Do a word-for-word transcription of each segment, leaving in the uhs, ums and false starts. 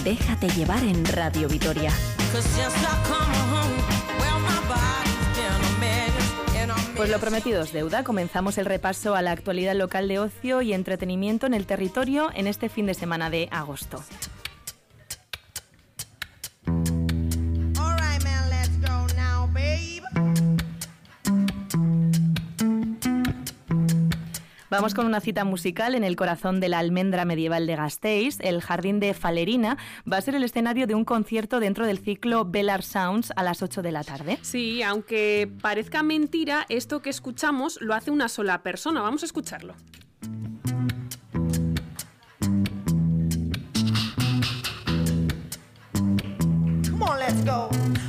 Déjate llevar en Radio Vitoria. Pues lo prometido es deuda. Comenzamos el repaso a la actualidad local de ocio y entretenimiento en el territorio en este fin de semana de agosto. Vamos con una cita musical en el corazón de la almendra medieval de Gasteiz. El Jardín de Falerina va a ser el escenario de un concierto dentro del ciclo Bellar Sounds a las ocho de la tarde. Sí, aunque parezca mentira, esto que escuchamos lo hace una sola persona. Vamos a escucharlo. Come on, let's go.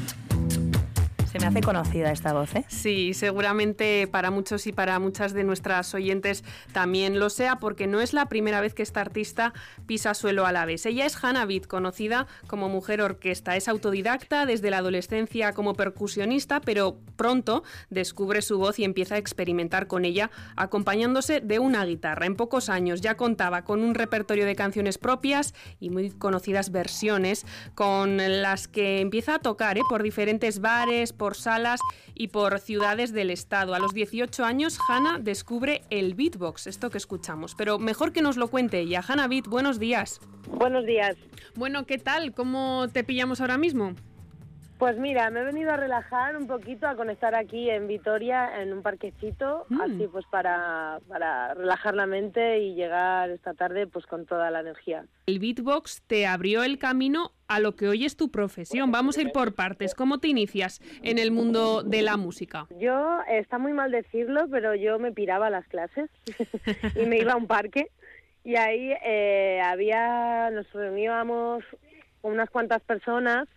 Se me hace conocida esta voz, ¿eh? Sí, seguramente para muchos y para muchas de nuestras oyentes también lo sea, porque no es la primera vez que esta artista pisa suelo alavés. Ella es Hannah Vitt, conocida como mujer orquesta. Es autodidacta desde la adolescencia como percusionista, pero pronto descubre su voz y empieza a experimentar con ella, acompañándose de una guitarra. En pocos años ya contaba con un repertorio de canciones propias y muy conocidas versiones, con las que empieza a tocar ¿eh? por diferentes bares, por salas y por ciudades del estado. A los dieciocho años, Hannah descubre el beatbox, esto que escuchamos. Pero mejor que nos lo cuente ella. Hannah Vitt, buenos días. Buenos días. Bueno, ¿qué tal? ¿Cómo te pillamos ahora mismo? Pues mira, me he venido a relajar un poquito, a conectar aquí en Vitoria, en un parquecito, mm. así pues para, para relajar la mente y llegar esta tarde pues con toda la energía. El beatbox te abrió el camino a lo que hoy es tu profesión. Vamos a ir por partes. ¿Cómo te inicias en el mundo de la música? Yo, está muy mal decirlo, pero yo me piraba a las clases y me iba a un parque y ahí eh, había, nos reuníamos unas cuantas personas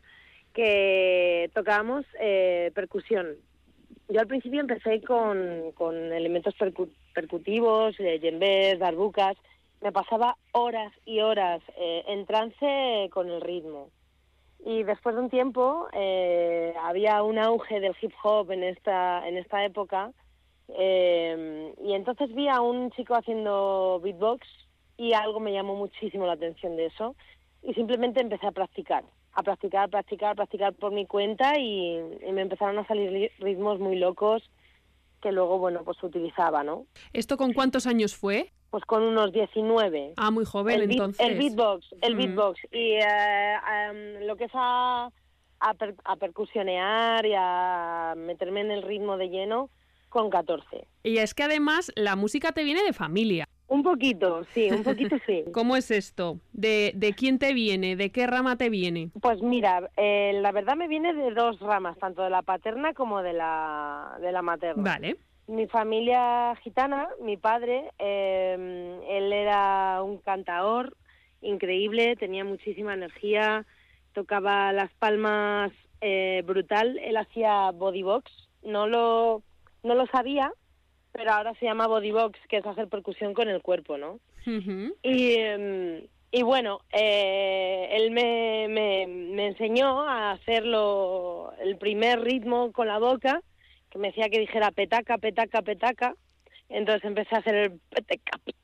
que tocábamos eh, percusión. Yo al principio empecé con, con elementos percu- percutivos, eh, djembés, darbucas. Me pasaba horas y horas eh, en trance con el ritmo. Y después de un tiempo eh, había un auge del hip hop en esta, en esta época eh, y entonces vi a un chico haciendo beatbox y algo me llamó muchísimo la atención de eso y simplemente empecé a practicar. a practicar, practicar, practicar por mi cuenta y, y me empezaron a salir ritmos muy locos que luego, bueno, pues utilizaba, ¿no? ¿Esto con cuántos años fue? Pues con unos diecinueve. Ah, muy joven, el entonces. El beatbox, el mm. beatbox. Y eh, um, lo que es a, a, per, a percusionear y a meterme en el ritmo de lleno con catorce. Y es que además la música te viene de familia. Un poquito, sí, un poquito sí. ¿Cómo es esto? ¿De, de quién te viene? ¿De qué rama te viene? Pues mira, eh, la verdad me viene de dos ramas, tanto de la paterna como de la, de la materna. Vale. Mi familia gitana, mi padre, eh, él era un cantaor increíble, tenía muchísima energía, tocaba las palmas eh, brutal, él hacía bodybox, no lo, no lo sabía, pero ahora se llama bodybox, que es hacer percusión con el cuerpo, ¿no? Uh-huh. Y, eh, y bueno, eh, él me, me, me enseñó a hacerlo, el primer ritmo con la boca, que me decía que dijera petaca, petaca, petaca. Entonces empecé a hacer el peteca,